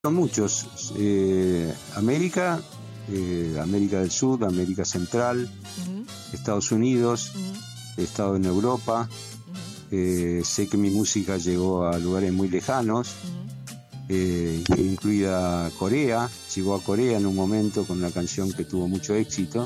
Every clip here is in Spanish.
Muchos, América del Sur, América Central, Estados Unidos, he estado en Europa, sé que mi música llegó a lugares muy lejanos, incluida Corea, llegó a Corea en un momento con una canción que tuvo mucho éxito,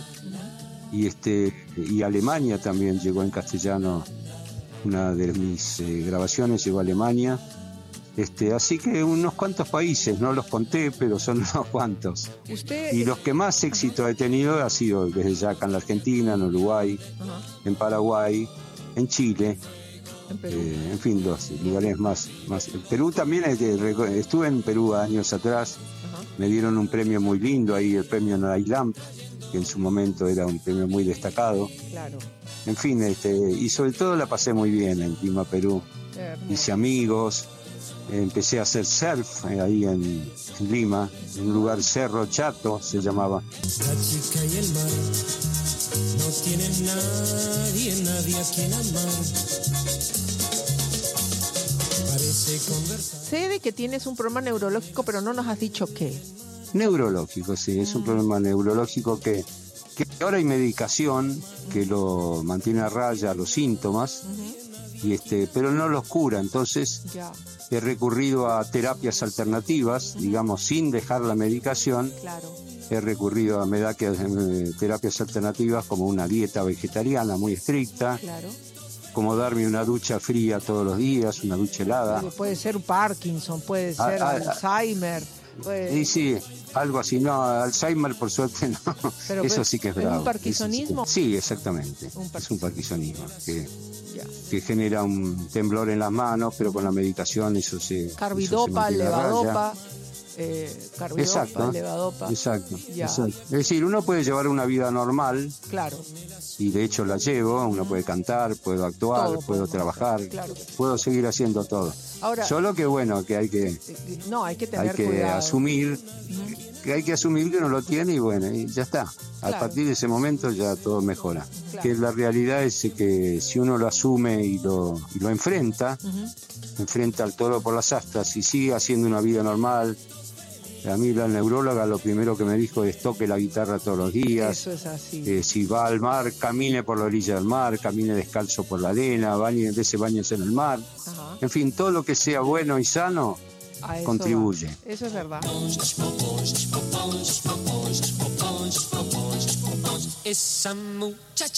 y Alemania también llegó en castellano, una de mis grabaciones llegó a Alemania. Así que unos cuantos países, no los conté, pero son unos cuantos. Y los que más éxito he tenido ha sido desde ya acá en la Argentina, en Uruguay, en Paraguay, en Chile, en fin, los lugares más. Perú también, estuve en Perú años atrás, me dieron un premio muy lindo ahí, el premio Nailam, que en su momento era un premio muy destacado. Claro. En fin, y sobre todo la pasé muy bien en Lima, Perú. Hice amigos. Empecé a hacer surf ahí en Lima, en un lugar Cerro Chato se llamaba. La chica y el mar no tienen nadie a quien amar. Parece conversar. Sé de que tienes un problema neurológico, pero no nos has dicho qué. Neurológico, sí, es un problema neurológico que ahora hay medicación que lo mantiene a raya los síntomas, pero no los cura, entonces he recurrido a terapias alternativas, digamos, sin dejar la medicación. Claro. He recurrido a terapias alternativas como una dieta vegetariana muy estricta, como darme una ducha fría todos los días, una ducha helada. Puede ser Parkinson, puede ser Alzheimer. Sí, algo así. No, Alzheimer por suerte no. Pero eso sí que es bravo. ¿Es un parkinsonismo? Sí, exactamente. Es un parkinsonismo que genera un temblor en las manos, pero con la medicación eso se... Carbidopa, levodopa. Exacto. Levodopa. Exacto. Es decir, uno puede llevar una vida normal. Claro. Y de hecho la llevo, uno puede cantar, puedo actuar, puedo trabajar, puedo seguir haciendo todo. Ahora, solo que bueno, que hay que tener cuidado. Asumir, que hay que asumir que uno lo tiene y bueno, y ya está. A partir de ese momento ya todo mejora. Que la realidad es que si uno lo asume y lo enfrenta, enfrenta al toro por las astas y sigue haciendo una vida normal. A mí la neuróloga lo primero que me dijo es toque la guitarra todos los días. Eso es así. Si va al mar, camine por la orilla del mar, camine descalzo por la arena, bañes en el mar. En fin, todo lo que sea bueno y sano contribuye. Eso es verdad. Esa muchacha